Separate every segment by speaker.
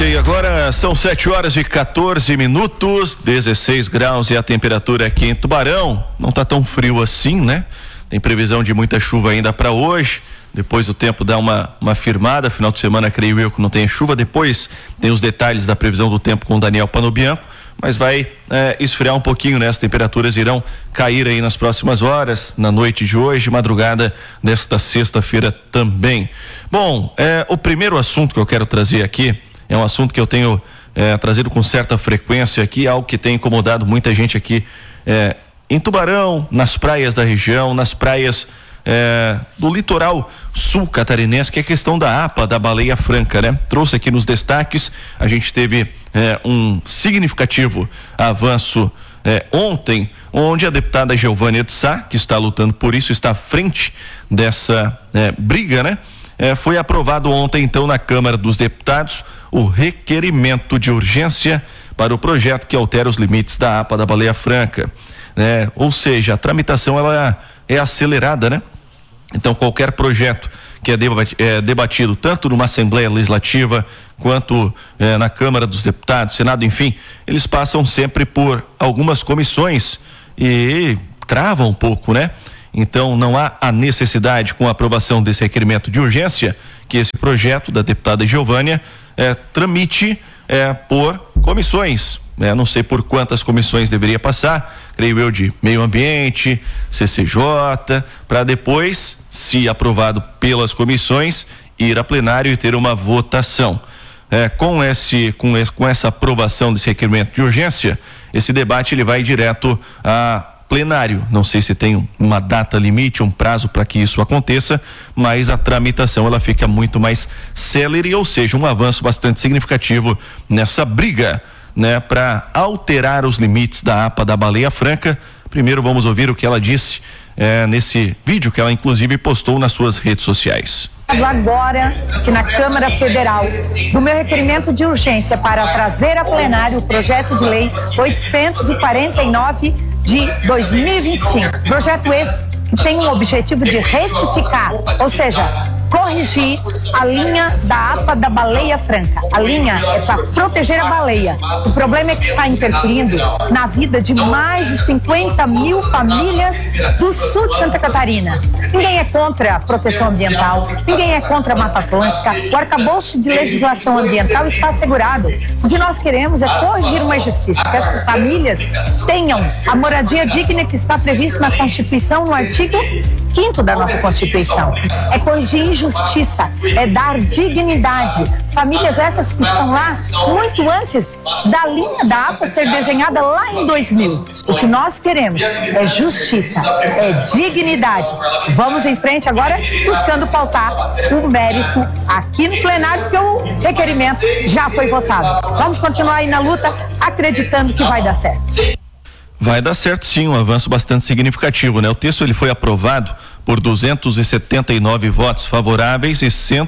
Speaker 1: Ok, agora são 7h14, 16 graus e a temperatura aqui em Tubarão. Não tá tão frio assim, né? Tem previsão de muita chuva ainda para hoje. Depois o tempo dá uma firmada. Final de semana, creio eu, que não tem chuva. Depois tem os detalhes da previsão do tempo com o Daniel Panobianco. Mas vai esfriar um pouquinho, né? As temperaturas irão cair aí nas próximas horas, na noite de hoje, madrugada desta sexta-feira também. Bom, o primeiro assunto que eu quero trazer aqui é um assunto que eu tenho trazido com certa frequência aqui, algo que tem incomodado muita gente aqui em Tubarão, nas praias da região, nas praias do litoral sul catarinense, que é a questão da APA, da baleia franca, né? Trouxe aqui nos destaques, a gente teve um significativo avanço ontem, onde a deputada Geovânia de Sá, que está lutando por isso, está à frente dessa briga, né? Foi aprovado ontem, então, na Câmara dos Deputados, o requerimento de urgência para o projeto que altera os limites da APA da baleia franca, né? Ou seja, a tramitação ela é acelerada, né? Então, qualquer projeto que é debatido tanto numa Assembleia Legislativa quanto na Câmara dos Deputados, Senado, enfim, eles passam sempre por algumas comissões e travam um pouco, né? Então, não há a necessidade, com a aprovação desse requerimento de urgência, que esse projeto da deputada Geovânia tramite por comissões. Não sei por quantas comissões deveria passar, creio eu, de Meio Ambiente, CCJ, para depois, se aprovado pelas comissões, ir a plenário e ter uma votação. Com essa aprovação desse requerimento de urgência, esse debate ele vai direto a plenário. Não sei se tem uma data limite, um prazo para que isso aconteça, mas a tramitação ela fica muito mais célere, ou seja, um avanço bastante significativo nessa briga, né, para alterar os limites da APA da baleia franca. Primeiro vamos ouvir o que ela disse nesse vídeo que ela inclusive postou nas suas redes sociais.
Speaker 2: Agora que na Câmara Federal, do meu requerimento de urgência para trazer a plenário o projeto de lei 849 de 2025. Projeto esse que tem o objetivo de retificar, ou seja, corrigir a linha da APA da baleia franca. A linha é para proteger a baleia. O problema é que está interferindo na vida de mais de 50 mil famílias do sul de Santa Catarina. Ninguém é contra a proteção ambiental, ninguém é contra a Mata Atlântica. O arcabouço de legislação ambiental está assegurado. O que nós queremos é corrigir uma injustiça, que essas famílias tenham a moradia digna que está previsto na Constituição, no artigo 5º da nossa Constituição. É corrigir injustiça, é dar dignidade. Famílias essas que estão lá muito antes da linha da APA ser desenhada lá em 2000. O que nós queremos é justiça, é dignidade. Vamos em frente agora buscando pautar o mérito aqui no plenário, porque o requerimento já foi votado. Vamos continuar aí na luta, acreditando que vai dar certo.
Speaker 1: Vai dar certo, sim, um avanço bastante significativo, né? O texto ele foi aprovado por 279 votos favoráveis e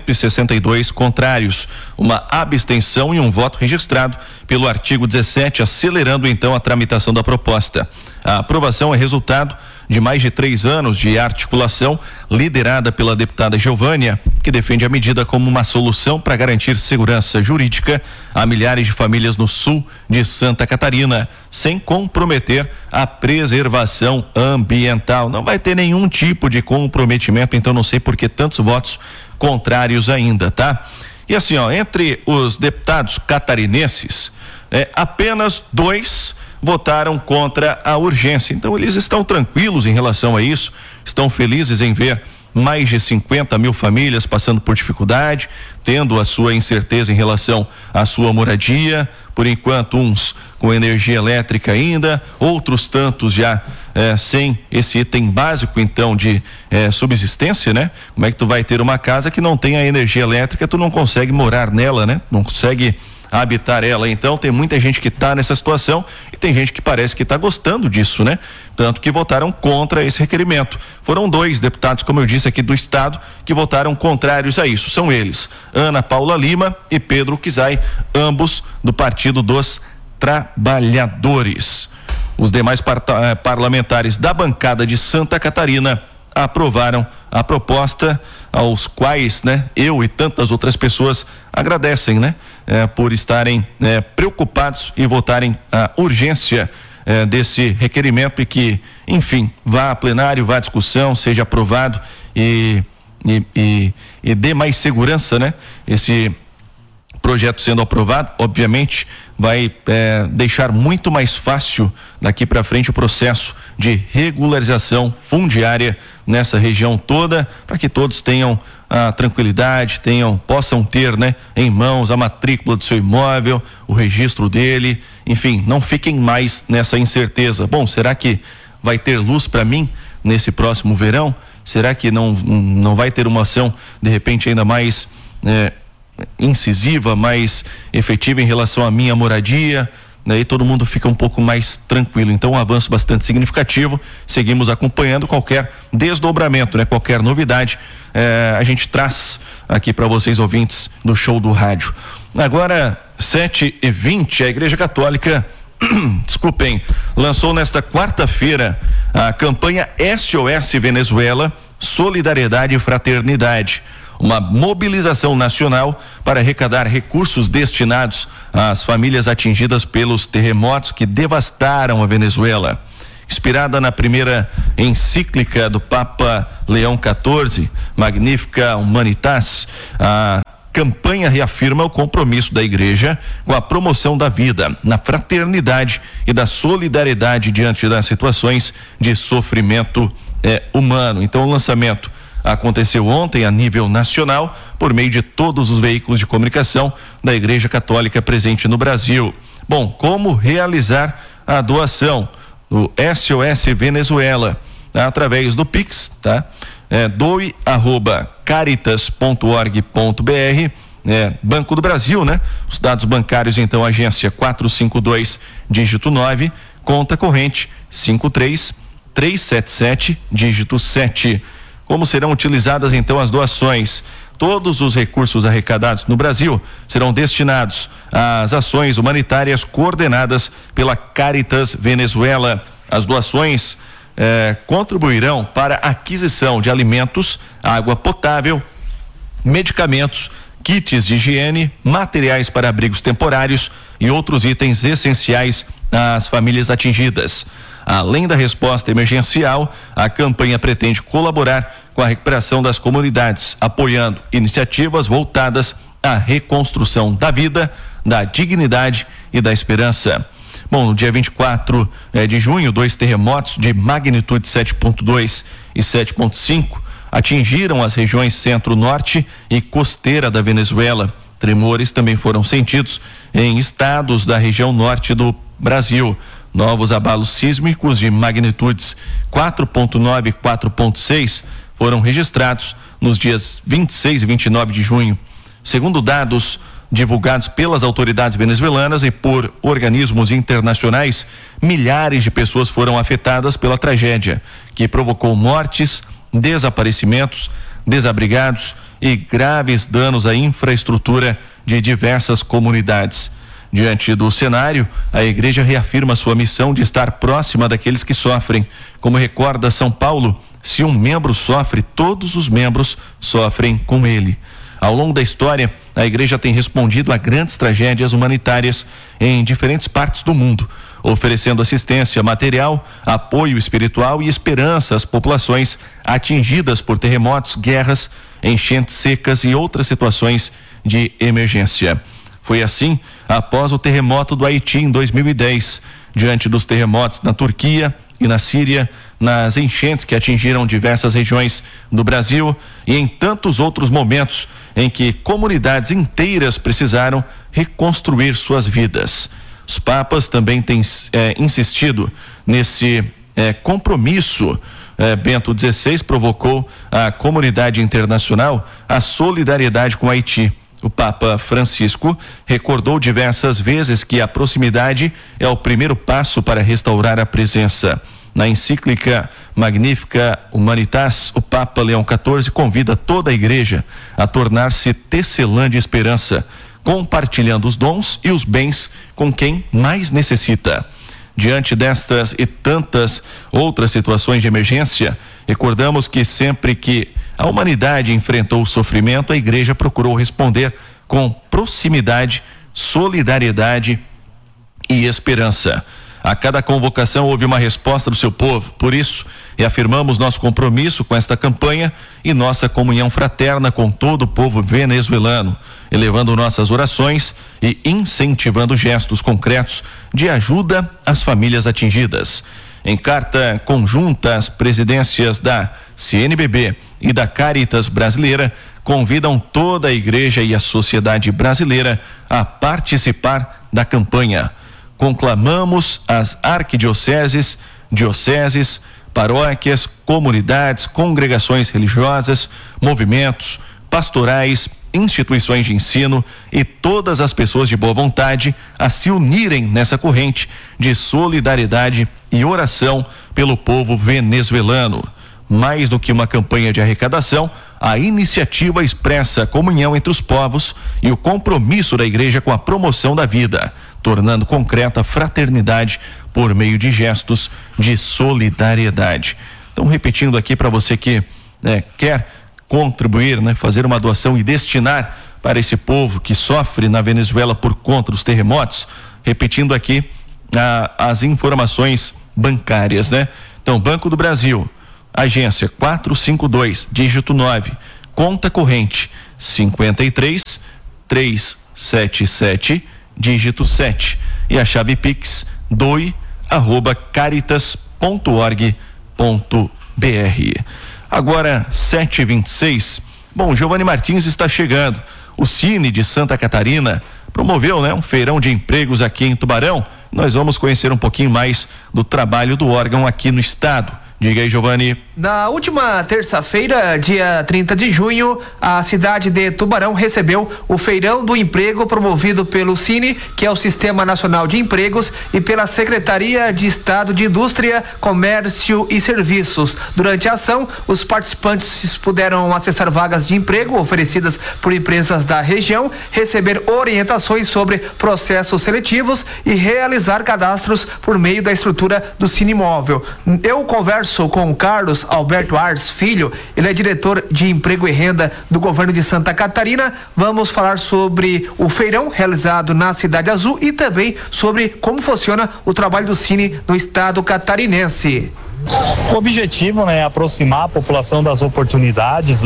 Speaker 1: 162 contrários, uma abstenção e um voto registrado pelo artigo 17, acelerando então a tramitação da proposta. A aprovação é resultado de mais de 3 anos de articulação liderada pela deputada Geovânia, que defende a medida como uma solução para garantir segurança jurídica a milhares de famílias no sul de Santa Catarina, sem comprometer a preservação ambiental. Não vai ter nenhum tipo de comprometimento, então não sei por que tantos votos contrários ainda, tá? E assim, entre os deputados catarinenses, apenas 2 votaram contra a urgência. Então eles estão tranquilos em relação a isso, estão felizes em ver mais de 50 mil famílias passando por dificuldade, tendo a sua incerteza em relação à sua moradia, por enquanto uns com energia elétrica ainda, outros tantos já sem esse item básico então de subsistência, né? Como é que tu vai ter uma casa que não tem a energia elétrica, tu não consegue morar nela, né? Não consegue habitar ela. Então tem muita gente que está nessa situação e tem gente que parece que está gostando disso, né? Tanto que votaram contra esse requerimento. Foram 2 deputados, como eu disse aqui do estado, que votaram contrários a isso. São eles, Ana Paula Lima e Pedro Kizai, ambos do Partido dos Trabalhadores. Os demais parlamentares da bancada de Santa Catarina aprovaram a proposta, aos quais, né, eu e tantas outras pessoas agradecem, né, por estarem preocupados e votarem a urgência desse requerimento e que, enfim, vá a plenário, vá à discussão, seja aprovado e dê mais segurança, né? Esse projeto sendo aprovado, obviamente, vai deixar muito mais fácil daqui para frente o processo de regularização fundiária nessa região toda, para que todos tenham a tranquilidade, possam ter, né, em mãos a matrícula do seu imóvel, o registro dele, enfim, não fiquem mais nessa incerteza. Bom, será que vai ter luz para mim nesse próximo verão? Será que não vai ter uma ação, de repente, ainda mais incisiva, mais efetiva em relação à minha moradia? E todo mundo fica um pouco mais tranquilo. Então, um avanço bastante significativo. Seguimos acompanhando qualquer desdobramento, né? Qualquer novidade, a gente traz aqui para vocês, ouvintes do Show do Rádio. Agora, 7h20, a Igreja Católica desculpem, lançou nesta quarta-feira a campanha SOS Venezuela, Solidariedade e Fraternidade, uma mobilização nacional para arrecadar recursos destinados às famílias atingidas pelos terremotos que devastaram a Venezuela. Inspirada na primeira encíclica do Papa Leão XIV, Magnificat Humanitas, a campanha reafirma o compromisso da Igreja com a promoção da vida, na fraternidade e da solidariedade diante das situações de sofrimento humano. Então, o lançamento aconteceu ontem a nível nacional por meio de todos os veículos de comunicação da Igreja Católica presente no Brasil. Bom, como realizar a doação do SOS Venezuela? Através do Pix, tá? doe@caritas.org.br, Banco do Brasil, né? Os dados bancários, então, agência 452, dígito 9, conta corrente 53377, dígito 7. Como serão utilizadas, então, as doações? Todos os recursos arrecadados no Brasil serão destinados às ações humanitárias coordenadas pela Caritas Venezuela. As doações contribuirão para a aquisição de alimentos, água potável, medicamentos, kits de higiene, materiais para abrigos temporários e outros itens essenciais às famílias atingidas. Além da resposta emergencial, a campanha pretende colaborar com a recuperação das comunidades, apoiando iniciativas voltadas à reconstrução da vida, da dignidade e da esperança. Bom, no dia 24 de junho, 2 terremotos de magnitude 7.2 e 7.5 atingiram as regiões centro-norte e costeira da Venezuela. Tremores também foram sentidos em estados da região norte do Brasil. Novos abalos sísmicos de magnitudes 4.9 e 4.6 foram registrados nos dias 26 e 29 de junho. Segundo dados divulgados pelas autoridades venezuelanas e por organismos internacionais, milhares de pessoas foram afetadas pela tragédia, que provocou mortes, desaparecimentos, desabrigados e graves danos à infraestrutura de diversas comunidades. Diante do cenário, a Igreja reafirma sua missão de estar próxima daqueles que sofrem. Como recorda São Paulo, se um membro sofre, todos os membros sofrem com ele. Ao longo da história, a Igreja tem respondido a grandes tragédias humanitárias em diferentes partes do mundo, oferecendo assistência material, apoio espiritual e esperança às populações atingidas por terremotos, guerras, enchentes secas e outras situações de emergência. Foi assim após o terremoto do Haiti em 2010, diante dos terremotos na Turquia e na Síria, nas enchentes que atingiram diversas regiões do Brasil e em tantos outros momentos em que comunidades inteiras precisaram reconstruir suas vidas. Os papas também têm insistido nesse compromisso. Bento XVI provocou a comunidade internacional à solidariedade com o Haiti. O Papa Francisco recordou diversas vezes que a proximidade é o primeiro passo para restaurar a presença. Na encíclica Magnificat Humanitas, o Papa Leão XIV convida toda a Igreja a tornar-se tecelã de esperança, compartilhando os dons e os bens com quem mais necessita. Diante destas e tantas outras situações de emergência, recordamos que sempre que a humanidade enfrentou o sofrimento, a igreja procurou responder com proximidade, solidariedade e esperança. A cada convocação houve uma resposta do seu povo. Por isso, reafirmamos nosso compromisso com esta campanha e nossa comunhão fraterna com todo o povo venezuelano, elevando nossas orações e incentivando gestos concretos de ajuda às famílias atingidas. Em carta conjunta, as presidências da CNBB e da Caritas Brasileira convidam toda a igreja e a sociedade brasileira a participar da campanha. Conclamamos as arquidioceses, dioceses, paróquias, comunidades, congregações religiosas, movimentos, pastorais, instituições de ensino e todas as pessoas de boa vontade a se unirem nessa corrente de solidariedade e oração pelo povo venezuelano. Mais do que uma campanha de arrecadação, a iniciativa expressa a comunhão entre os povos e o compromisso da igreja com a promoção da vida, tornando concreta a fraternidade por meio de gestos de solidariedade. Então, repetindo aqui para você que quer contribuir, fazer uma doação e destinar para esse povo que sofre na Venezuela por conta dos terremotos, repetindo aqui as informações bancárias, Então, Banco do Brasil, agência 452, dígito 9, conta corrente 53 377, dígito 7, e a chave Pix doi@caritas.org.br. Agora 7h26. Bom, Giovanni Martins está chegando. O Cine de Santa Catarina promoveu, um feirão de empregos aqui em Tubarão. Nós vamos conhecer um pouquinho mais do trabalho do órgão aqui no estado. Diga aí, Giovanni.
Speaker 3: Na última terça-feira, dia 30 de junho, a cidade de Tubarão recebeu o Feirão do Emprego promovido pelo Cine, que é o Sistema Nacional de Empregos, e pela Secretaria de Estado de Indústria, Comércio e Serviços. Durante a ação, os participantes puderam acessar vagas de emprego oferecidas por empresas da região, receber orientações sobre processos seletivos e realizar cadastros por meio da estrutura do Cine Móvel. Eu converso com o Carlos Alberto Ars Filho, ele é diretor de Emprego e Renda do governo de Santa Catarina. Vamos falar sobre o feirão realizado na Cidade Azul e também sobre como funciona o trabalho do Cine no estado catarinense.
Speaker 4: O objetivo, é aproximar a população das oportunidades,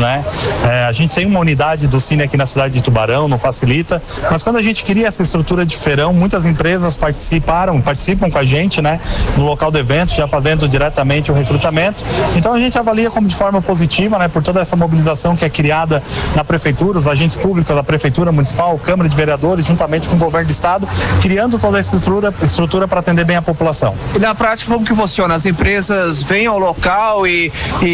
Speaker 4: a gente tem uma unidade do Cine aqui na cidade de Tubarão, não facilita, mas quando a gente cria essa estrutura de feirão, muitas empresas participam com a gente, no local do evento, já fazendo diretamente o recrutamento. Então a gente avalia como de forma positiva, por toda essa mobilização que é criada na prefeitura, os agentes públicos da prefeitura municipal, Câmara de Vereadores, juntamente com o governo do estado, criando toda essa estrutura para atender bem a população.
Speaker 3: E na prática, como que funciona? As empresas vêm ao local e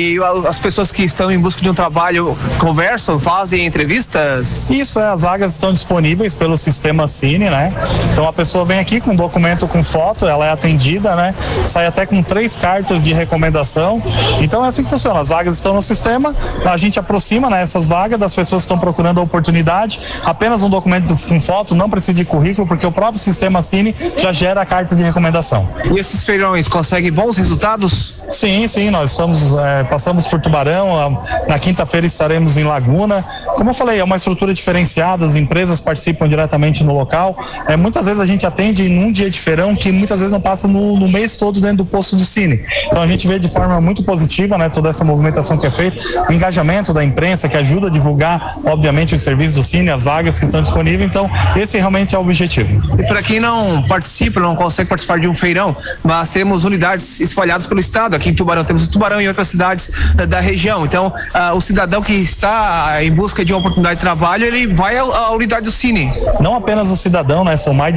Speaker 3: as pessoas que estão em busca de um trabalho conversam, fazem entrevistas?
Speaker 4: Isso, as vagas estão disponíveis pelo sistema Cine, Então a pessoa vem aqui com um documento com foto, ela é atendida, sai até com 3 cartas de recomendação. Então é assim que funciona, as vagas estão no sistema, a gente aproxima, essas vagas das pessoas que estão procurando a oportunidade, apenas um documento com foto, não precisa de currículo, porque o próprio sistema Cine já gera a carta de recomendação.
Speaker 3: E esses feirões conseguem bons resultados?
Speaker 4: Sim, nós passamos por Tubarão, na quinta-feira estaremos em Laguna. Como eu falei, é uma estrutura diferenciada, as empresas participam diretamente no local. Muitas vezes a gente atende num dia de feirão que muitas vezes não passa no mês todo dentro do posto do Cine. Então a gente vê de forma muito positiva, toda essa movimentação que é feita, o engajamento da imprensa que ajuda a divulgar, obviamente, os serviços do Cine, as vagas que estão disponíveis. Então esse realmente é o objetivo.
Speaker 3: E para quem não participa, não consegue participar de um feirão, mas temos unidades espalhadas pelo estado. Aqui em Tubarão temos o Tubarão e outras cidades da região. Então, o cidadão que está em busca de uma oportunidade de trabalho, ele vai à unidade do Cine.
Speaker 4: Não apenas o cidadão, são mais de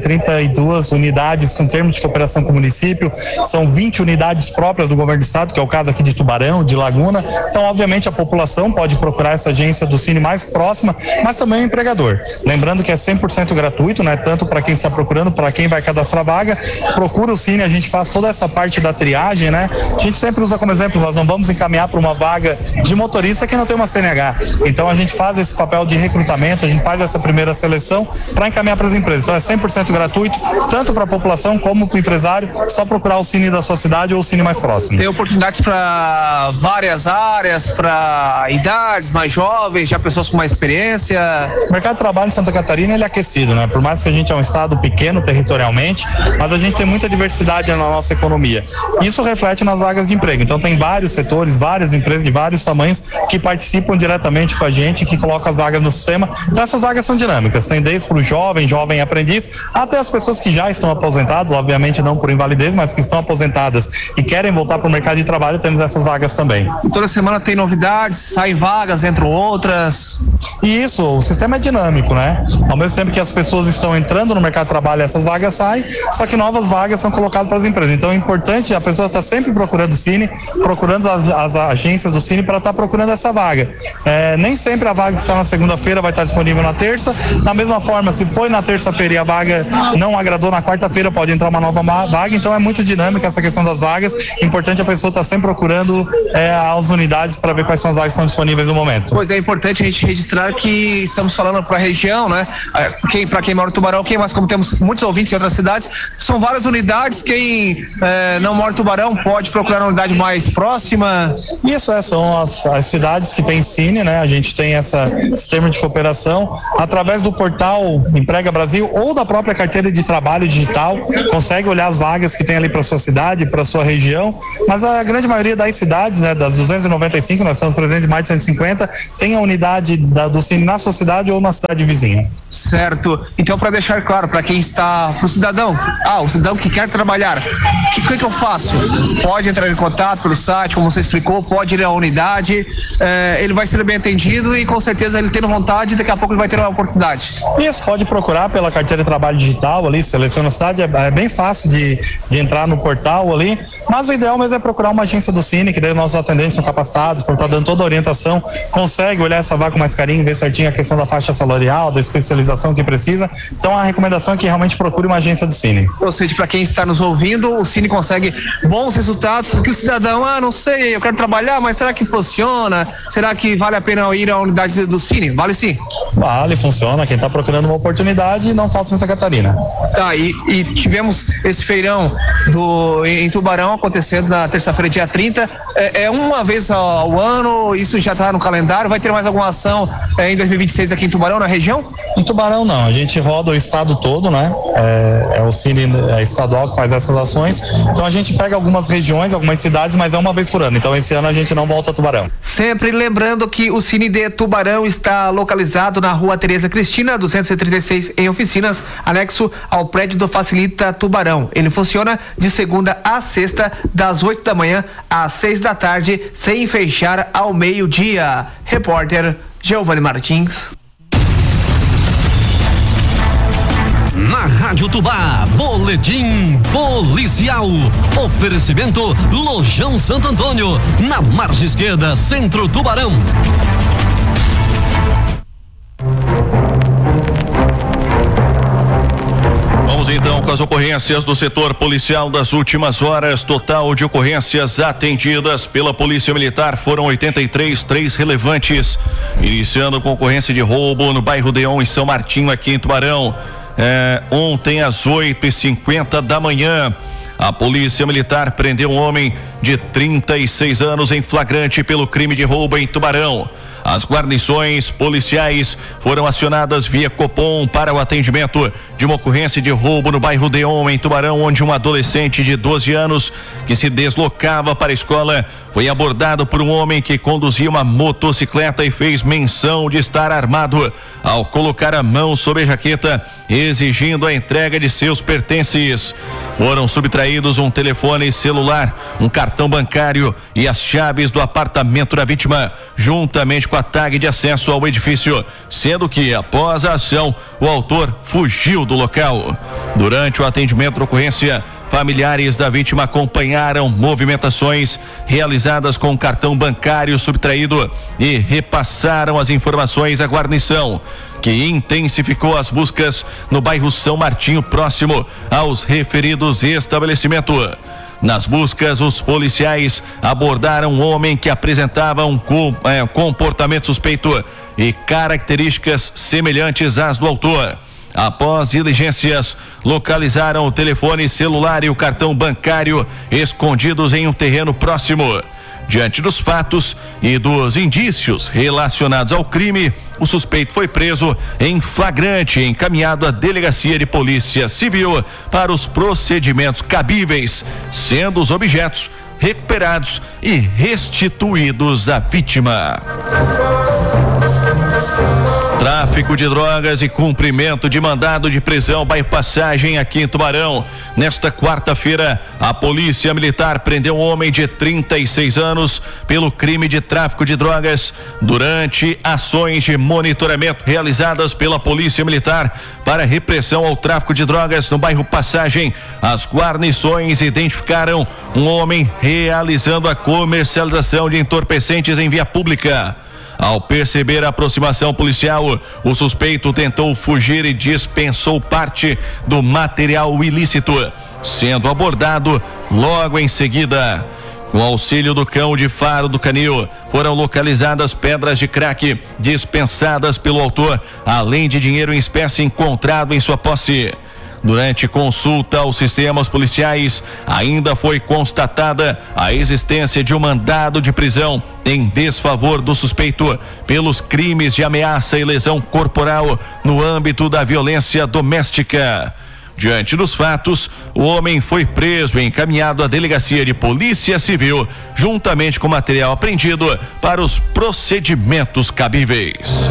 Speaker 4: 132 unidades com termos de cooperação com o município, são 20 unidades próprias do governo do estado, que é o caso aqui de Tubarão, de Laguna. Então, obviamente, a população pode procurar essa agência do Cine mais próxima, mas também o empregador. Lembrando que é 100% gratuito, tanto para quem está procurando, para quem vai cadastrar vaga, procura o Cine, a gente faz toda essa parte da triagem, né? A gente sempre usa como exemplo, nós não vamos encaminhar para uma vaga de motorista que não tem uma CNH. Então a gente faz esse papel de recrutamento, a gente faz essa primeira seleção para encaminhar para as empresas. Então é 100% gratuito, tanto para a população como para o empresário, só procurar o Cine da sua cidade ou o Cine mais próximo.
Speaker 3: Tem oportunidades para várias áreas, para idades mais jovens, já pessoas com mais experiência.
Speaker 4: O mercado de trabalho em Santa Catarina ele é aquecido, né? Por mais que a gente é um estado pequeno territorialmente, mas a gente tem muita diversidade na nossa economia. Isso reflete nas vagas de emprego. Então tem vários setores, várias empresas de vários tamanhos que participam diretamente com a gente, que colocam as vagas no sistema. Então essas vagas são dinâmicas. Tem desde para o jovem aprendiz, até as pessoas que já estão aposentadas, obviamente não por invalidez, mas que estão aposentadas e querem voltar para o mercado de trabalho, temos essas vagas também.
Speaker 3: E toda semana tem novidades, saem vagas, entram outras.
Speaker 4: E isso, o sistema é dinâmico, né? Ao mesmo tempo que as pessoas estão entrando no mercado de trabalho, essas vagas saem, só que novas vagas são colocadas para as empresas. Então é importante, a pessoa está sempre procurando o Cine, procurando as agências do Cine para estar procurando essa vaga. Nem sempre a vaga que está na segunda-feira vai estar disponível na terça. Da mesma forma, se foi na terça-feira e a vaga não agradou na quarta-feira, pode entrar uma nova vaga. Então é muito dinâmica essa questão das vagas. Importante a pessoa estar sempre procurando as unidades para ver quais são as vagas que estão disponíveis no momento.
Speaker 3: Pois é importante a gente registrar que estamos falando para a região, né? Para quem mora no Tubarão, mas como temos muitos ouvintes em outras cidades, são várias unidades. Quem não mora no Tubarão pode procurar uma unidade mais próxima.
Speaker 4: Isso, são as cidades que tem Cine, né? A gente tem esse sistema de cooperação através do portal Emprega Brasil ou da própria carteira de trabalho digital, consegue olhar as vagas que tem ali para sua cidade, para sua região, mas a grande maioria das cidades, né, das 295, nós estamos presentes em mais de 150, tem a unidade do Cine na sua cidade ou na cidade vizinha.
Speaker 3: Certo. Então, para deixar claro para quem está, para o cidadão, o cidadão que quer trabalhar, o que eu faço? Pode entrar em contato pelo site, como você explicou, pode ir à unidade, ele vai ser bem atendido e com certeza ele tendo vontade, daqui a pouco ele vai ter uma oportunidade.
Speaker 4: Isso, pode procurar pela carteira de trabalho digital ali, seleciona a cidade, é bem fácil de entrar no portal ali, mas o ideal mesmo é procurar uma agência do Cine, que daí os nossos atendentes são capacitados, por estar dando toda a orientação, consegue olhar essa vaga com mais carinho, ver certinho a questão da faixa salarial, da especialização que precisa. Então a recomendação é que realmente procure uma agência do Cine.
Speaker 3: Ou seja, para quem está nos ouvindo, o Cine consegue bons resultados, porque o cidadão, não sei, eu quero trabalhar, mas será que funciona? Será que vale a pena ir à unidade do Cine? Vale sim?
Speaker 4: Vale, funciona. Quem está procurando uma oportunidade, não falta Santa Catarina.
Speaker 3: Tá, e tivemos esse feirão em Tubarão acontecendo na terça-feira, dia 30. É uma vez ao ano, isso já está no calendário. Vai ter mais alguma ação em 2026 aqui em Tubarão, na região?
Speaker 4: Em Tubarão não, a gente roda o estado todo, né? É o Cine estadual que faz essas ações. Então a gente pega algumas regiões, algumas cidades, mas é uma vez por ano. Então esse ano a gente não volta a Tubarão.
Speaker 3: Sempre lembrando que o Cine de Tubarão está localizado na Rua Tereza Cristina, 236, em oficinas, anexo ao prédio do Facilita Tubarão. Ele funciona de segunda a sexta, das 8 da manhã às 6 da tarde, sem fechar ao meio-dia. Repórter Giovanni Martins.
Speaker 5: Na Rádio Tubá, boletim policial. Oferecimento Lojão Santo Antônio, na margem esquerda, Centro Tubarão.
Speaker 1: Vamos então com as ocorrências do setor policial das últimas horas. Total de ocorrências atendidas pela Polícia Militar foram 83, 3 relevantes. Iniciando com ocorrência de roubo no bairro Deon, em São Martinho, aqui em Tubarão. Ontem às 8h50 da manhã, a Polícia Militar prendeu um homem de 36 anos em flagrante pelo crime de roubo em Tubarão. As guarnições policiais foram acionadas via Copom para o atendimento de uma ocorrência de roubo no bairro Deon, em Tubarão, onde um adolescente de 12 anos que se deslocava para a escola foi abordado por um homem que conduzia uma motocicleta e fez menção de estar armado ao colocar a mão sobre a jaqueta, exigindo a entrega de seus pertences. Foram subtraídos um telefone celular, um cartão bancário e as chaves do apartamento da vítima, juntamente com a tag de acesso ao edifício, sendo que, após a ação, o autor fugiu do local. Durante o atendimento da ocorrência, familiares da vítima acompanharam movimentações realizadas com o cartão bancário subtraído e repassaram as informações à guarnição, que intensificou as buscas no bairro São Martinho, próximo aos referidos estabelecimentos. Nas buscas, os policiais abordaram um homem que apresentava um comportamento suspeito e características semelhantes às do autor. Após diligências, localizaram o telefone celular e o cartão bancário escondidos em um terreno próximo. Diante dos fatos e dos indícios relacionados ao crime, o suspeito foi preso em flagrante e encaminhado à Delegacia de Polícia Civil para os procedimentos cabíveis, sendo os objetos recuperados e restituídos à vítima. Tráfico de drogas e cumprimento de mandado de prisão by passagem aqui em Tubarão. Nesta quarta-feira, a Polícia Militar prendeu um homem de 36 anos pelo crime de tráfico de drogas durante ações de monitoramento realizadas pela Polícia Militar para repressão ao tráfico de drogas no bairro Passagem. As guarnições identificaram um homem realizando a comercialização de entorpecentes em via pública. Ao perceber a aproximação policial, o suspeito tentou fugir e dispensou parte do material ilícito, sendo abordado logo em seguida. Com auxílio do cão de faro do canil, foram localizadas pedras de crack dispensadas pelo autor, além de dinheiro em espécie encontrado em sua posse. Durante consulta aos sistemas policiais, ainda foi constatada a existência de um mandado de prisão em desfavor do suspeito pelos crimes de ameaça e lesão corporal no âmbito da violência doméstica. Diante dos fatos, o homem foi preso e encaminhado à Delegacia de Polícia Civil, juntamente com material apreendido para os procedimentos cabíveis.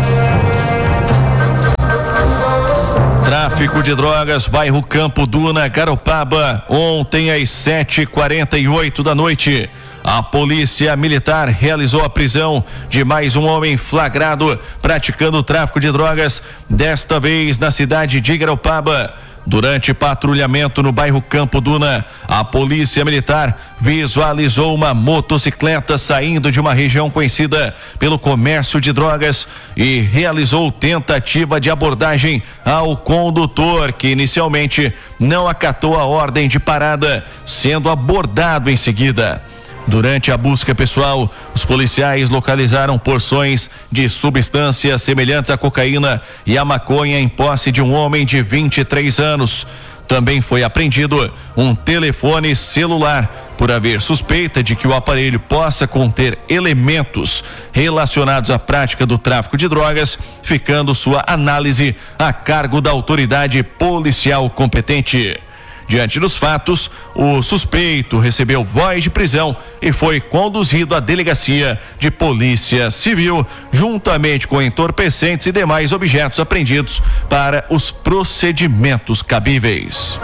Speaker 1: Tráfico de drogas, bairro Campo Duna, Garopaba, ontem às 7h48 da noite. A Polícia Militar realizou a prisão de mais um homem flagrado praticando tráfico de drogas, desta vez na cidade de Garopaba. Durante patrulhamento no bairro Campo Duna, a Polícia Militar visualizou uma motocicleta saindo de uma região conhecida pelo comércio de drogas e realizou tentativa de abordagem ao condutor, que inicialmente não acatou a ordem de parada, sendo abordado em seguida. Durante a busca pessoal, os policiais localizaram porções de substâncias semelhantes à cocaína e à maconha em posse de um homem de 23 anos. Também foi apreendido um telefone celular por haver suspeita de que o aparelho possa conter elementos relacionados à prática do tráfico de drogas, ficando sua análise a cargo da autoridade policial competente. Diante dos fatos, o suspeito recebeu voz de prisão e foi conduzido à Delegacia de Polícia Civil, juntamente com entorpecentes e demais objetos apreendidos para os procedimentos cabíveis.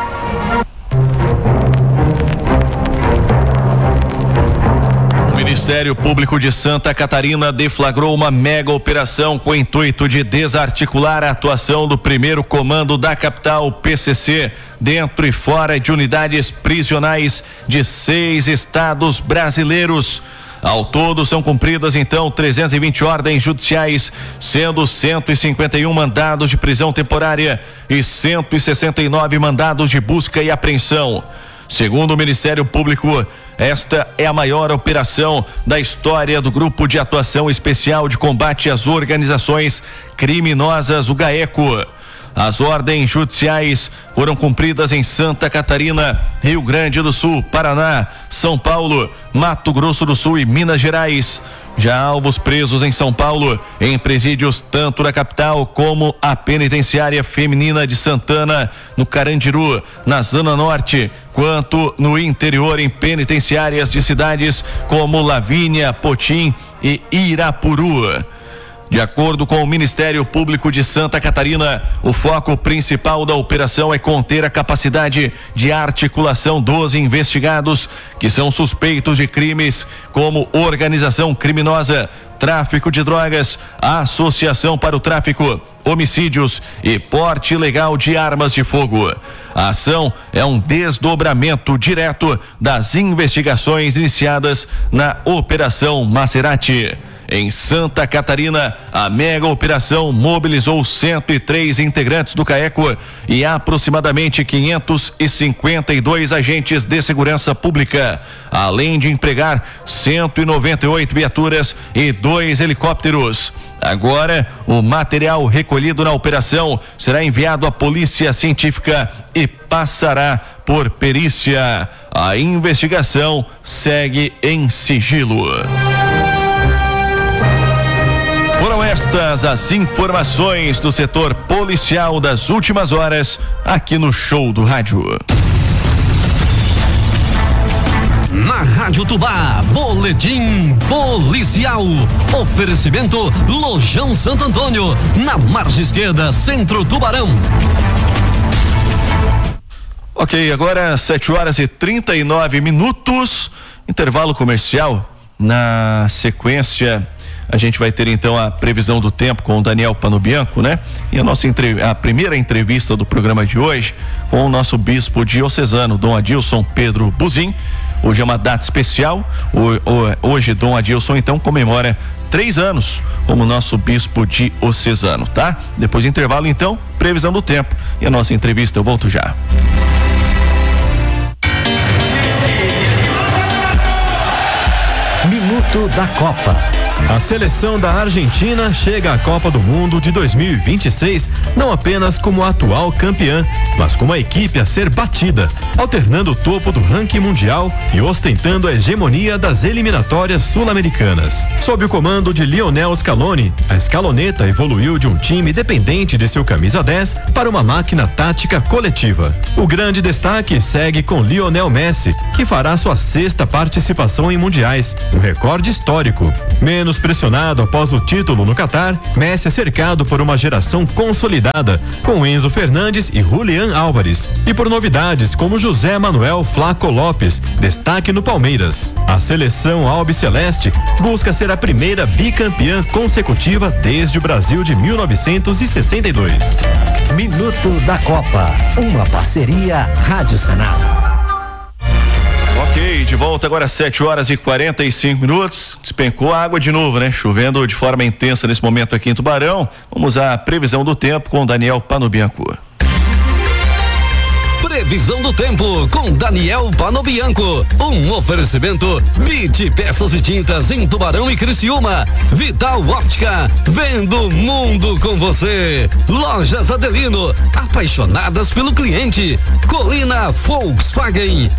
Speaker 1: O Ministério Público de Santa Catarina deflagrou uma mega operação com o intuito de desarticular a atuação do primeiro comando da capital, PCC, dentro e fora de unidades prisionais de 6 estados brasileiros. Ao todo, são cumpridas, então, 320 ordens judiciais, sendo 151 mandados de prisão temporária e 169 mandados de busca e apreensão. Segundo o Ministério Público, esta é a maior operação da história do Grupo de Atuação Especial de Combate às Organizações Criminosas, o GAECO. As ordens judiciais foram cumpridas em Santa Catarina, Rio Grande do Sul, Paraná, São Paulo, Mato Grosso do Sul e Minas Gerais. Já alvos presos em São Paulo, em presídios tanto da capital como a penitenciária feminina de Santana, no Carandiru, na Zona Norte, quanto no interior em penitenciárias de cidades como Lavínia, Potim e Irapuru. De acordo com o Ministério Público de Santa Catarina, o foco principal da operação é conter a capacidade de articulação dos investigados, que são suspeitos de crimes como organização criminosa, tráfico de drogas, associação para o tráfico, homicídios e porte ilegal de armas de fogo. A ação é um desdobramento direto das investigações iniciadas na Operação Maserati. Em Santa Catarina, a mega operação mobilizou 103 integrantes do CAECO e aproximadamente 552 agentes de segurança pública, além de empregar 198 viaturas e 2 helicópteros. Agora, o material recolhido na operação será enviado à Polícia Científica e passará por perícia. A investigação segue em sigilo. Foram estas as informações do setor policial das últimas horas aqui no Show do Rádio.
Speaker 5: Na Rádio Tubá, boletim policial. Oferecimento Lojão Santo Antônio, na margem esquerda, Centro Tubarão.
Speaker 1: Ok, agora 7h39, intervalo comercial. Na sequência, a gente vai ter então a previsão do tempo com o Daniel Panobianco, né? E a primeira entrevista do programa de hoje com o nosso bispo diocesano, Dom Adilson Pedro Buzin. Hoje é uma data especial. Hoje Dom Adilson então comemora 3 anos como nosso bispo diocesano, tá? Depois do intervalo então, previsão do tempo e a nossa entrevista. Eu volto já.
Speaker 6: Minuto da Copa. A seleção da Argentina chega à Copa do Mundo de 2026 não apenas como atual campeã, mas como a equipe a ser batida, alternando o topo do ranking mundial e ostentando a hegemonia das eliminatórias sul-americanas. Sob o comando de Lionel Scaloni, a escaloneta evoluiu de um time dependente de seu camisa 10 para uma máquina tática coletiva. O grande destaque segue com Lionel Messi, que fará sua 6ª participação em mundiais, um recorde histórico. Menos pressionado após o título no Catar, Messi é cercado por uma geração consolidada, com Enzo Fernandes e Julián Álvares, e por novidades como José Manuel Flaco Lopes, destaque no Palmeiras. A seleção albiceleste busca ser a primeira bicampeã consecutiva desde o Brasil de 1962. Minuto da Copa, uma parceria Rádio Senado.
Speaker 1: Ok, de volta agora às 7h45. Despencou a água de novo, né? Chovendo de forma intensa nesse momento aqui em Tubarão. Vamos à previsão do tempo com Daniel Panobianco.
Speaker 5: Previsão do tempo com Daniel Panobianco. Um oferecimento BIT Peças e Tintas em Tubarão e Criciúma. Vital Óptica, vendo o mundo com você. Lojas Adelino, apaixonadas pelo cliente. Colina Volkswagen.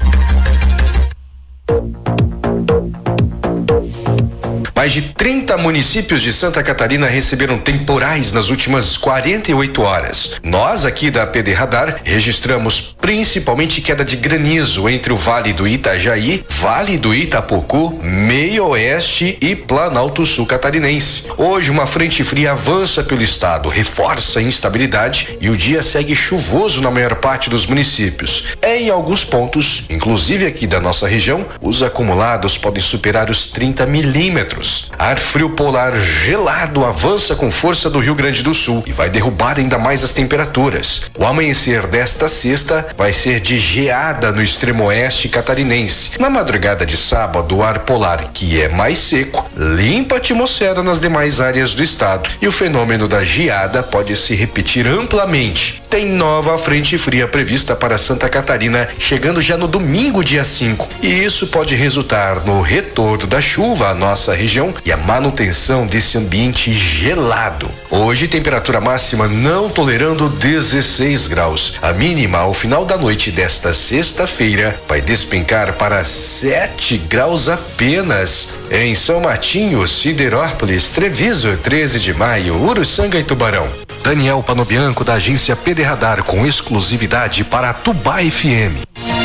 Speaker 7: Mais de 30 municípios de Santa Catarina receberam temporais nas últimas 48 horas. Nós aqui da PD Radar registramos principalmente queda de granizo entre o Vale do Itajaí, Vale do Itapocu, Meio Oeste e Planalto Sul Catarinense. Hoje uma frente fria avança pelo estado, reforça a instabilidade e o dia segue chuvoso na maior parte dos municípios. Em alguns pontos, inclusive aqui da nossa região, os acumulados podem superar os 30 milímetros. Ar frio polar gelado avança com força do Rio Grande do Sul e vai derrubar ainda mais as temperaturas. O amanhecer desta sexta vai ser de geada no extremo oeste catarinense. Na madrugada de sábado, o ar polar, que é mais seco, limpa a atmosfera nas demais áreas do estado e o fenômeno da geada pode se repetir amplamente. Tem nova frente fria prevista para Santa Catarina, chegando já no domingo, dia 5. E isso pode resultar no retorno da chuva à nossa região e a manutenção desse ambiente gelado. Hoje, temperatura máxima não tolerando 16 graus. A mínima ao final da noite desta sexta-feira vai despencar para 7 graus apenas. Em São Martinho, Siderópolis, Treviso, 13 de maio, Uruçanga e Tubarão. Daniel Panobianco, da agência PD Radar, com exclusividade para a Tubá FM.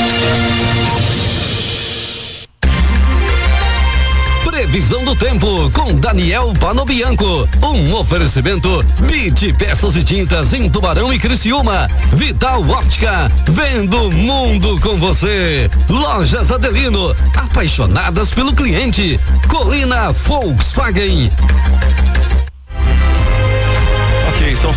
Speaker 5: Previsão do tempo com Daniel Panobianco. Um oferecimento BIT Peças e Tintas em Tubarão e Criciúma. Vital Óptica, vendo o mundo com você. Lojas Adelino, apaixonadas pelo cliente. Colina Volkswagen.
Speaker 1: Ok, são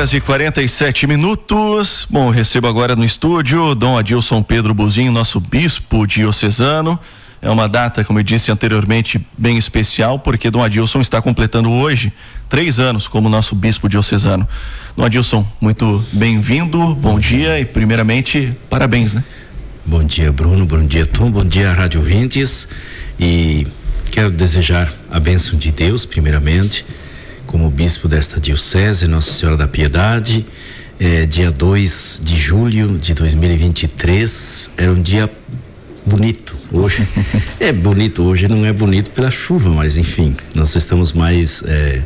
Speaker 1: 7h47. Bom, recebo agora no estúdio Dom Adilson Pedro Buzin, nosso bispo diocesano. é uma data, como eu disse anteriormente, bem especial, porque Dom Adilson está completando hoje 3 anos como nosso bispo diocesano. Dom Adilson, muito bem-vindo, bom dia e primeiramente, parabéns, né?
Speaker 8: Bom dia, Bruno, bom dia, Tom, bom dia, Rádio Ouvintes, e quero desejar a bênção de Deus, primeiramente, como bispo desta diocese, Nossa Senhora da Piedade. Dia 2 de julho de 2023, era um dia bonito. Hoje é bonito, hoje não é bonito pela chuva, mas enfim, nós estamos mais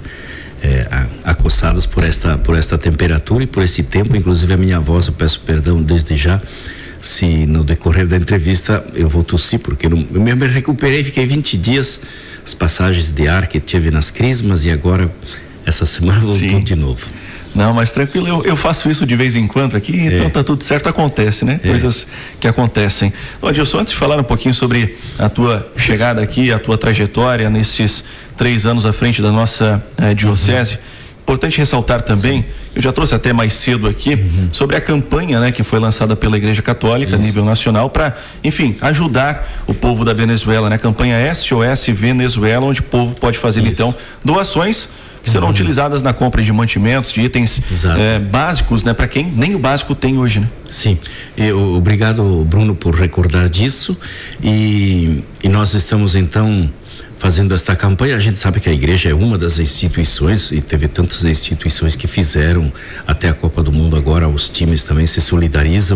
Speaker 8: acossados por esta temperatura e por esse tempo. Inclusive a minha voz, eu peço perdão desde já se no decorrer da entrevista eu vou tossir, porque eu me recuperei, fiquei 20 dias, as passagens de ar que tive nas crismas, e agora essa semana voltou de novo.
Speaker 1: Não, mas tranquilo, eu faço isso de vez em quando aqui, então tá tudo certo, acontece, né? Coisas que acontecem. Então, Adilson, antes de falar um pouquinho sobre a tua chegada aqui, a tua trajetória nesses 3 anos à frente da nossa diocese, importante ressaltar também, eu já trouxe até mais cedo aqui, sobre a campanha, né, que foi lançada pela Igreja Católica a nível nacional para, enfim, ajudar o povo da Venezuela, né? Campanha SOS Venezuela, onde o povo pode fazer, então, doações que serão utilizadas na compra de mantimentos, de itens básicos, né, para quem nem o básico tem hoje, né?
Speaker 8: Sim, obrigado, Bruno, por recordar disso, e nós estamos então fazendo esta campanha. A gente sabe que a igreja é uma das instituições, e teve tantas instituições que fizeram até a Copa do Mundo. Agora os times também se solidarizam,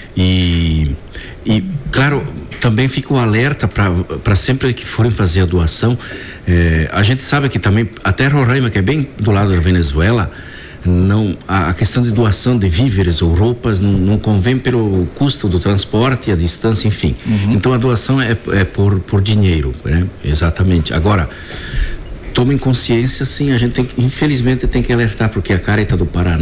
Speaker 8: e claro, também fica o alerta para sempre que forem fazer a doação. A gente sabe que também até Roraima, que é bem do lado da Venezuela, a questão de doação de víveres ou roupas não convém pelo custo do transporte, a distância, enfim. Então a doação é por dinheiro, né? Exatamente. Agora, tomem consciência, sim, a gente infelizmente tem que alertar, porque a Caritas do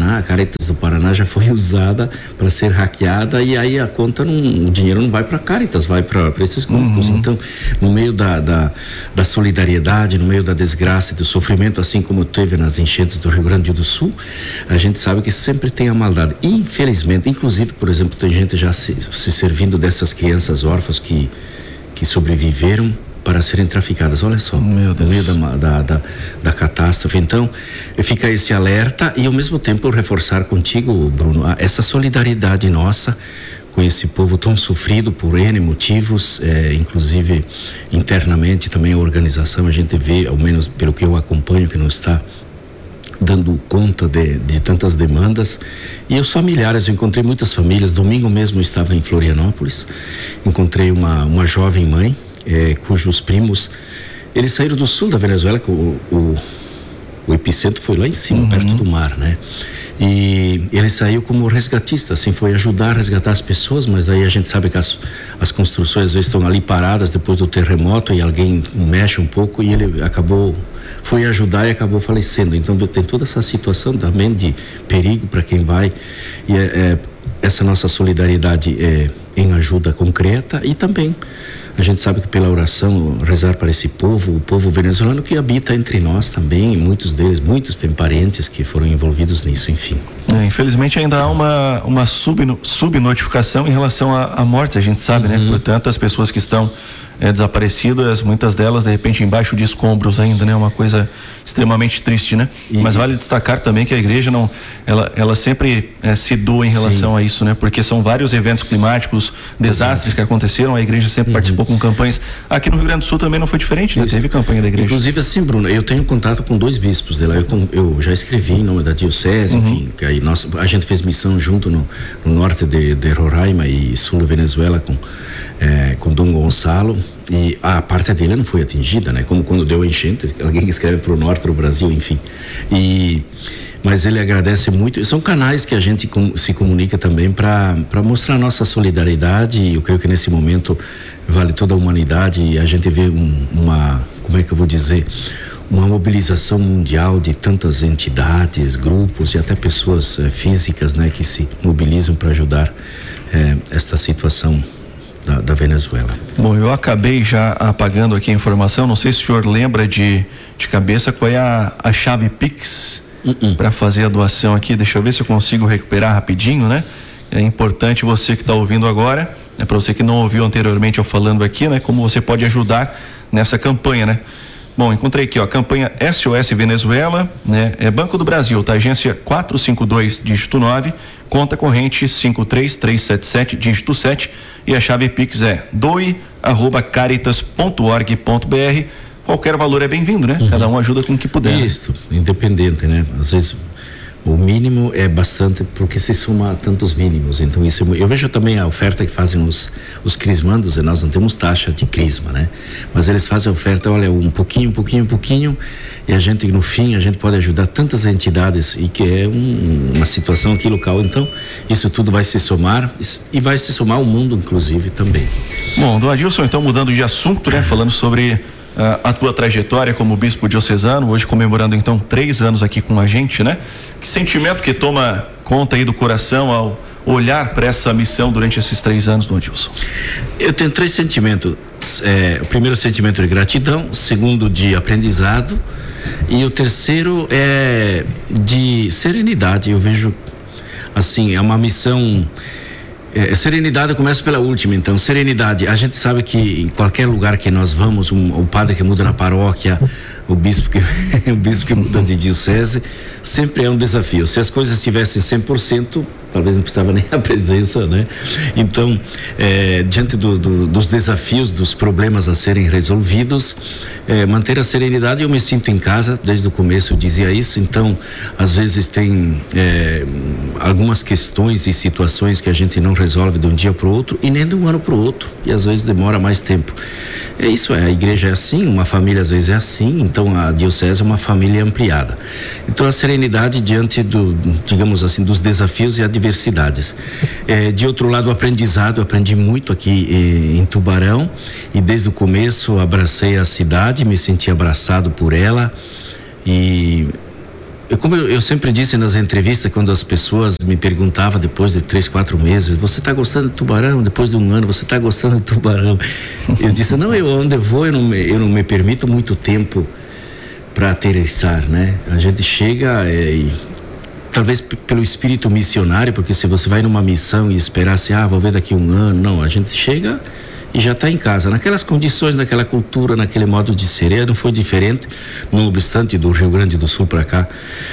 Speaker 8: Paraná já foi usada para ser hackeada, e aí a conta o dinheiro não vai para a Caritas, vai para esses grupos. Então, no meio da solidariedade, no meio da desgraça e do sofrimento, assim como teve nas enchentes do Rio Grande do Sul, a gente sabe que sempre tem a maldade. Infelizmente, inclusive, por exemplo, tem gente já se servindo dessas crianças órfãs que sobreviveram para serem traficadas. Olha só, no meio da catástrofe. Então, fica esse alerta, e ao mesmo tempo reforçar contigo, Bruno, essa solidariedade nossa com esse povo tão sofrido por N motivos, inclusive internamente também a organização, a gente vê, ao menos pelo que eu acompanho, que não está dando conta de tantas demandas. E os familiares, eu encontrei muitas famílias. Domingo mesmo eu estava em Florianópolis, encontrei uma jovem mãe, cujos primos, eles saíram do sul da Venezuela, que o epicentro foi lá em cima, perto do mar, né? E ele saiu como resgatista, assim, foi ajudar a resgatar as pessoas, mas daí a gente sabe que as construções às vezes estão ali paradas depois do terremoto, e alguém mexe um pouco, e ele foi ajudar e acabou falecendo. Então tem toda essa situação também de perigo para quem vai, e essa nossa solidariedade em ajuda concreta, e também a gente sabe que pela oração, rezar para esse povo, o povo venezuelano que habita entre nós também, muitos têm parentes que foram envolvidos nisso, enfim.
Speaker 1: Infelizmente ainda há uma subnotificação em relação à morte, a gente sabe, né? Portanto, as pessoas que estão desaparecidas, muitas delas de repente embaixo de escombros ainda, né? Uma coisa extremamente triste, né? Mas vale destacar também que a igreja ela sempre se doa em relação a isso, né? Porque são vários eventos climáticos, desastres que aconteceram, a igreja sempre participou com campanhas. Aqui no Rio Grande do Sul também não foi diferente, né? Teve campanha da igreja.
Speaker 8: Inclusive, assim, Bruno, eu tenho contato com 2 bispos dela, eu já escrevi em nome da diocese, enfim, que aí a gente fez missão junto no norte de Roraima e sul da Venezuela com Dom Gonçalo, e a parte dele não foi atingida, né? Como quando deu a enchente, alguém que escreve para o norte do Brasil, enfim. Mas ele agradece muito. São canais que a gente se comunica também para mostrar a nossa solidariedade, e eu creio que nesse momento vale toda a humanidade, e a gente vê como é que eu vou dizer, uma mobilização mundial de tantas entidades, grupos e até pessoas físicas, né, que se mobilizam para ajudar esta situação da Venezuela.
Speaker 1: Bom, eu acabei já apagando aqui a informação, não sei se o senhor lembra de cabeça qual é a chave Pix para fazer a doação aqui. Deixa eu ver se eu consigo recuperar rapidinho, né? É importante você que está ouvindo agora Para você que não ouviu anteriormente eu falando aqui, né, como você pode ajudar nessa campanha, né? Bom, encontrei aqui, ó, campanha SOS Venezuela, né? É Banco do Brasil, tá? Agência 452, dígito 9, conta corrente 53377, dígito 7, e a chave Pix é doe@caritas.org.br. Qualquer valor é bem-vindo, né? Cada um ajuda com o que puder.
Speaker 8: Isso, independente, né? Às vezes o mínimo é bastante porque se soma tantos mínimos, então isso eu vejo também a oferta que fazem os crismandos, e nós não temos taxa de crisma, né? Mas eles fazem a oferta, olha, um pouquinho, e a gente no fim, a gente pode ajudar tantas entidades e que é uma situação aqui local, então isso tudo vai se somar e vai se somar ao mundo inclusive também.
Speaker 1: Bom, Dom Adilson, então mudando de assunto, né? Falando sobre a tua trajetória como bispo diocesano, hoje comemorando então 3 anos aqui com a gente, né? Que sentimento que toma conta aí do coração ao olhar para essa missão durante esses 3 anos, Dom Adilson?
Speaker 8: Eu tenho 3 sentimentos. O primeiro sentimento de gratidão, o segundo de aprendizado e o terceiro é de serenidade. Eu vejo assim, é uma missão. Serenidade começa pela última, então, serenidade. A gente sabe que em qualquer lugar que nós vamos, o padre que muda na paróquia, o bispo que muda de diocese, sempre é um desafio. Se as coisas estivessem 100%, talvez não precisava nem a presença, né? Então, diante dos desafios, dos problemas a serem resolvidos, manter a serenidade. Eu me sinto em casa, desde o começo eu dizia isso, então, às vezes tem algumas questões e situações que a gente não resolve de um dia para o outro e nem de um ano para o outro, e às vezes demora mais tempo. É isso, a igreja é assim, uma família às vezes é assim, então a diocese é uma família ampliada. Então a serenidade diante digamos assim, dos desafios e adversidades. De outro lado, o aprendizado, eu aprendi muito aqui em Tubarão e desde o começo abracei a cidade, me senti abraçado por ela e como eu sempre disse nas entrevistas, quando as pessoas me perguntavam depois de 3, 4 meses, você está gostando de Tubarão? Depois de um ano, você está gostando de Tubarão? Eu disse, não, onde eu vou, eu não me permito muito tempo para aterrissar, né? A gente chega e talvez pelo espírito missionário, porque se você vai numa missão e esperar assim, vou ver daqui um ano, não, a gente chega e já está em casa, naquelas condições, naquela cultura, naquele modo de ser. Não foi diferente, não obstante do Rio Grande do Sul para cá,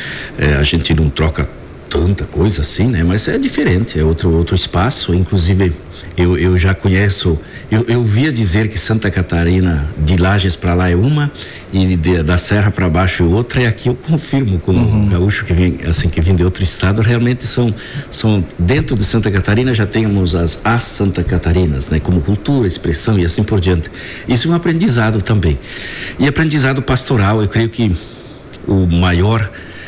Speaker 8: a gente não troca tanta coisa assim, né? Mas é diferente, é outro espaço. Inclusive eu já conheço, eu ouvia dizer que Santa Catarina de Lages para lá é uma e da Serra para baixo é outra, e aqui eu confirmo como um gaúcho que vem de outro estado, realmente são dentro de Santa Catarina já temos as Santa Catarinas, né? Como cultura, expressão e assim por diante. Isso é um aprendizado também, e aprendizado pastoral. Eu creio que o maior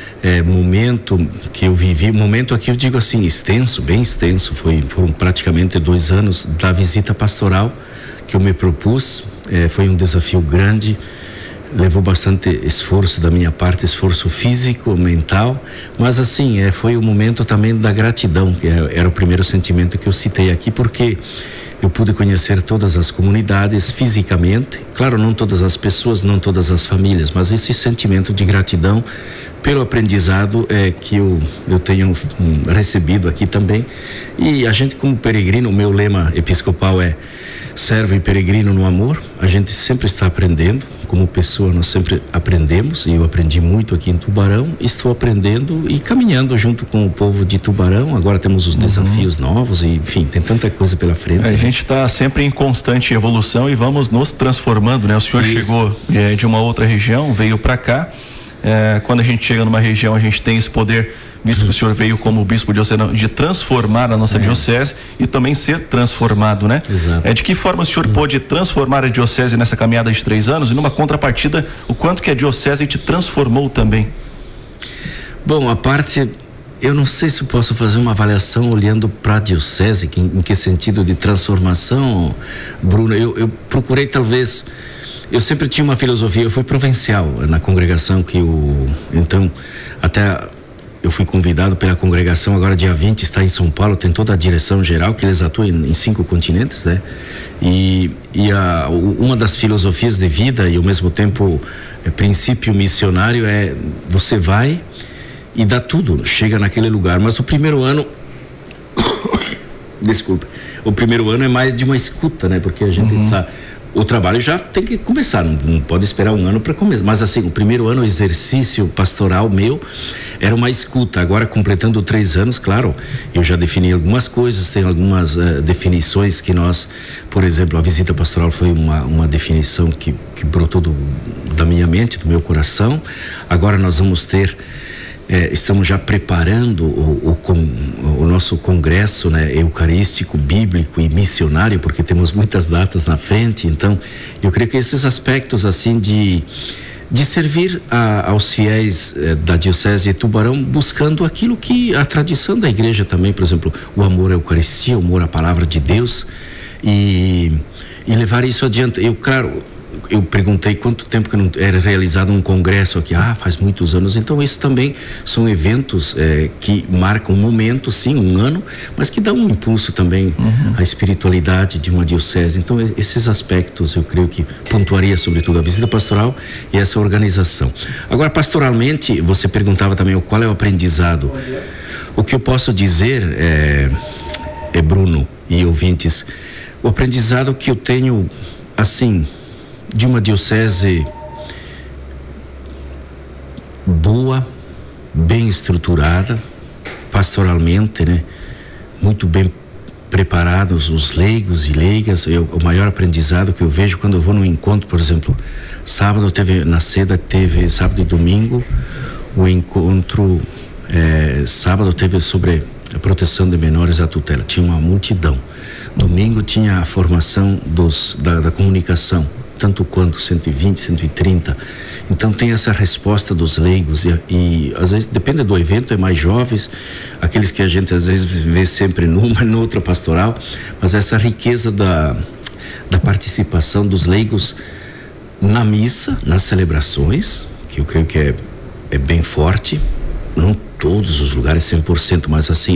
Speaker 8: momento que eu vivi, momento aqui eu digo assim, extenso, bem extenso, foram praticamente 2 anos da visita pastoral que eu me propus. Foi um desafio grande, levou bastante esforço da minha parte, esforço físico, mental, mas assim, foi o momento também da gratidão, que era o primeiro sentimento que eu citei aqui, porque eu pude conhecer todas as comunidades fisicamente, claro, não todas as pessoas, não todas as famílias, mas esse sentimento de gratidão pelo aprendizado que eu tenho recebido aqui também. E a gente, como peregrino, o meu lema episcopal é servo e peregrino no amor. A gente sempre está aprendendo, como pessoa nós sempre aprendemos, e eu aprendi muito aqui em Tubarão, estou aprendendo e caminhando junto com o povo de Tubarão. Agora temos os desafios novos e, enfim, tem tanta coisa pela frente.
Speaker 1: A gente está sempre em constante evolução e vamos nos transformando, né? O senhor chegou de uma outra região, veio para cá. Quando a gente chega numa região, a gente tem esse poder, visto que o senhor veio como bispo diocesano, de transformar a nossa diocese e também ser transformado, né?
Speaker 8: Exato.
Speaker 1: De que forma o senhor pôde transformar a diocese nessa caminhada de 3 anos, e numa contrapartida, o quanto que a diocese te transformou também?
Speaker 8: Bom, a parte, eu não sei se eu posso fazer uma avaliação olhando para a diocese, em que sentido de transformação, Bruno. Eu procurei talvez... Eu sempre tinha uma filosofia, eu fui provincial na congregação então, até eu fui convidado pela congregação, agora dia 20 está em São Paulo, tem toda a direção geral, que eles atuam em 5 continentes, né? E uma das filosofias de vida e ao mesmo tempo princípio missionário você vai e dá tudo, chega naquele lugar, mas o primeiro ano Desculpe. O primeiro ano é mais de uma escuta, né? Porque a gente está... O trabalho já tem que começar, não pode esperar um ano para começar. Mas assim, o primeiro ano, o exercício pastoral meu era uma escuta. Agora, completando 3 anos, claro, eu já defini algumas coisas, tem algumas definições que nós, por exemplo, a visita pastoral foi uma definição que brotou da minha mente, do meu coração. Agora nós vamos ter... estamos já preparando o nosso congresso, né, eucarístico, bíblico e missionário, porque temos muitas datas na frente. Então, eu creio que esses aspectos assim de servir aos fiéis da Diocese de Tubarão, buscando aquilo que a tradição da igreja também, por exemplo, o amor à Eucaristia, o amor à palavra de Deus, e levar isso adiante. Eu perguntei quanto tempo que não era realizado um congresso aqui. Faz muitos anos. Então, isso também são eventos que marcam um momento, sim, um ano, mas que dão um impulso também à espiritualidade de uma diocese. Então, esses aspectos eu creio que pontuaria sobretudo a visita pastoral e essa organização. Agora, pastoralmente, você perguntava também qual é o aprendizado. O que eu posso dizer, Bruno e ouvintes, o aprendizado que eu tenho, assim, de uma diocese boa, bem estruturada, pastoralmente, né? Muito bem preparados os leigos e leigas. O maior aprendizado que eu vejo quando eu vou num encontro, por exemplo, sábado sábado e domingo, o encontro, sábado teve sobre a proteção de menores à tutela, tinha uma multidão. Domingo tinha a formação da comunicação, tanto quanto 120, 130. Então tem essa resposta dos leigos e às vezes depende do evento, é mais jovens, aqueles que a gente às vezes vê sempre numa e noutra pastoral, mas essa riqueza da participação dos leigos na missa, nas celebrações, que eu creio que é bem forte, não todos os lugares 100%, mas assim,